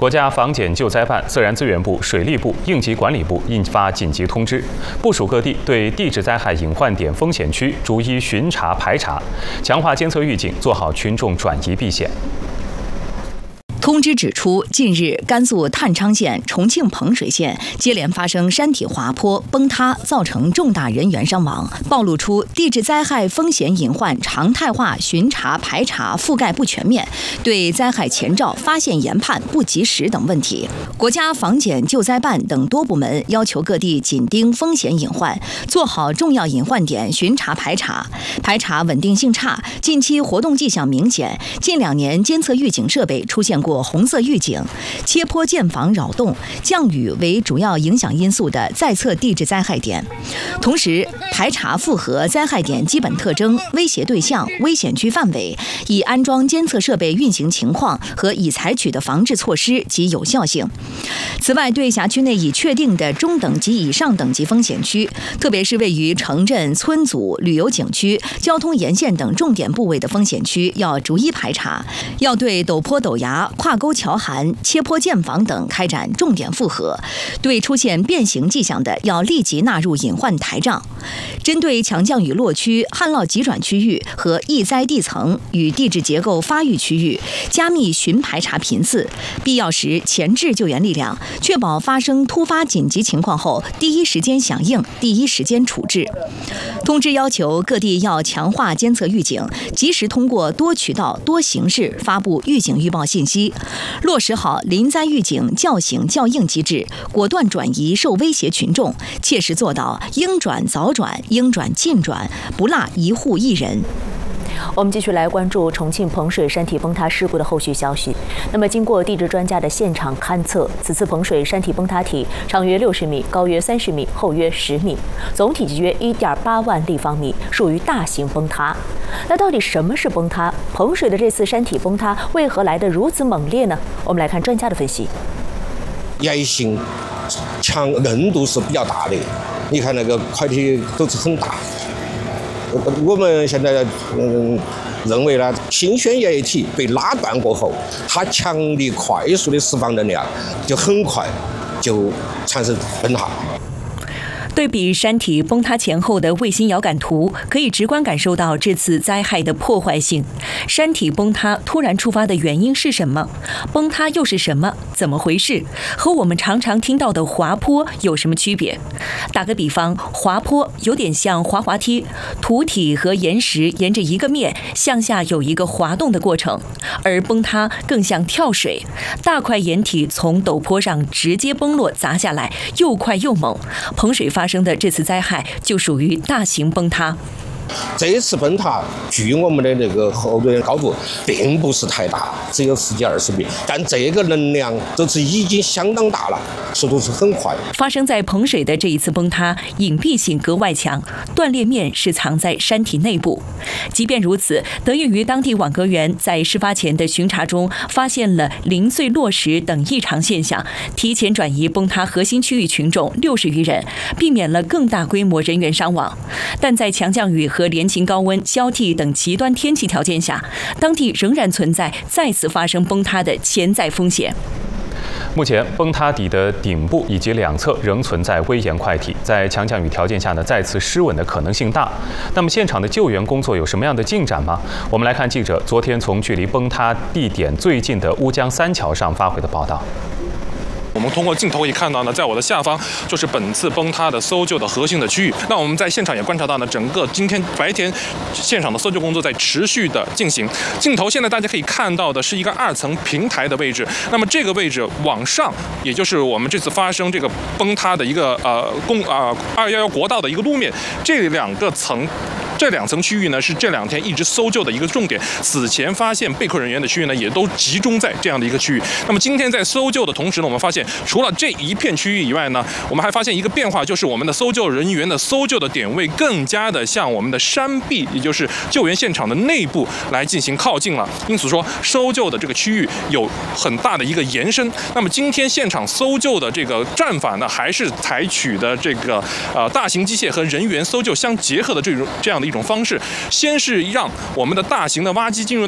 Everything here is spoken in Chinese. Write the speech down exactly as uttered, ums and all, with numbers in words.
国家防检救灾办、自然资源部、水利部、应急管理部印发紧急通知，部署各地对地质灾害隐患点风险区逐一巡查排查，强化监测预警，做好群众转移避险。 通知指出，近日甘肃探昌县、重庆彭水县接连发生山体滑坡崩塌，造成重大人员伤亡，暴露出地质灾害风险隐患常态化巡查排查覆盖不全面，对灾害前兆发现研判不及时等问题。国家防检救灾办等多部门要求各地紧盯风险隐患，做好重要隐患点巡查排查，排查稳定性差，近期活动迹象明显，近两年监测预警设备出现过 红色预警、切坡建房扰动、降雨为主要影响因素的在测地质灾害点，同时排查符合灾害点基本特征、威胁对象、危险区范围，已安装监测设备运行情况和已采取的防治措施及有效性。此外，对辖区内已确定的中等级以上等级风险区，特别是位于城镇、村组、旅游景区、交通沿线等重点部位的风险区，要逐一排查，要对陡坡陡崖、跨沟桥涵、切坡建房等开展重点复核，对出现变形迹象的，要立即纳入隐患台账。针对强降雨落区、旱涝急转区域和易灾地层与地质结构发育区域，加密巡排查频次，必要时前置救援力量，确保发生突发紧急情况后第一时间响应、第一时间处置。通知要求各地要强化监测预警，及时通过多渠道、多形式发布预警预报信息，落实好临灾预警叫醒叫应机制，果断转移受威胁群众，切实做到应转早转、应转尽转，不落一户一人。 我们继续来关注重庆彭水山体崩塌事故的后续消息。那么，经过地质专家的现场勘测，此次彭水山体崩塌体长约六十米，高约三十米，厚约十米，总体积约一点八万立方米，属于大型崩塌。那到底什么是崩塌？彭水的这次山体崩塌为何来得如此猛烈呢？我们来看专家的分析。 岩性强，韧度是比较大的。你看那个块体都是很大。 我们现在嗯认为呢，新鲜岩体被拉断过后，它强力快速的释放能量，就很快就产生崩塌。 对比山体崩塌前后的卫星遥感图，可以直观感受到这次灾害的破坏性。山体崩塌突然触发的原因是什么？崩塌又是什么？怎么回事？和我们常常听到的滑坡有什么区别？打个比方，滑坡有点像滑滑梯，土体和岩石沿着一个面向下有一个滑动的过程，而崩塌更像跳水，大块岩体从陡坡上直接崩落砸下来，又快又猛。彭水发 发生的这次灾害就属于大型崩塌。 这次崩塌，据我们的那个核对高度并不是太大，只有十几二十米，但这个能量都是已经相当大了，速度是很快。 发生在彭水的这一次崩塌，隐蔽性格外强，断裂面是藏在山体内部。即便如此，得益于当地网格员在事发前的巡查中发现了零碎落石等异常现象，提前转移崩塌核心区域群众六十余人，避免了更大规模人员伤亡。但在强降雨和 和连晴高温交替等极端天气条件下，当地仍然存在再次发生崩塌的潜在风险。 目前，崩塌底的顶部以及两侧仍存在危岩块体，在强降雨条件下呢，再次失稳的可能性大。那么，现场的救援工作有什么样的进展吗？我们来看记者昨天从距离崩塌地点最近的乌江三桥上发回的报道。 我们通过镜头可以看到呢，在我的下方就是本次崩塌的搜救的核心的区域。那我们在现场也观察到呢，整个今天白天现场的搜救工作在持续的进行。镜头现在大家可以看到的是一个二层平台的位置。那么这个位置往上，也就是我们这次发生这个崩塌的一个呃公啊二幺幺国道的一个路面，这两个层。 这两层区域呢，是这两天一直搜救的一个重点。此前发现被困人员的区域呢，也都集中在这样的一个区域。那么今天在搜救的同时呢，我们发现除了这一片区域以外呢，我们还发现一个变化，就是我们的搜救人员的搜救的点位更加的向我们的山壁，也就是救援现场的内部来进行靠近了。因此说，搜救的这个区域有很大的一个延伸。那么今天现场搜救的这个战法呢，还是采取的这个呃大型机械和人员搜救相结合的这种这样的一种方式，先是让我们的大型的挖机进入